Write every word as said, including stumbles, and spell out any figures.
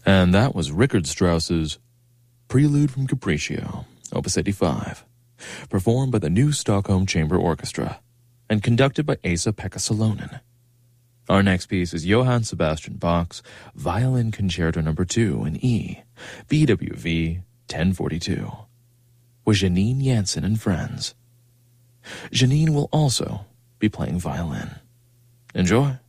And that was Richard Strauss's Prelude from Capriccio, Opus eighty-five, performed by the New Stockholm Chamber Orchestra and conducted by Esa-Pekka Salonen. Our next piece is Johann Sebastian Bach's Violin Concerto Number two in E, B W V ten forty-two, with Janine Jansen and friends. Janine will also be playing violin. Enjoy.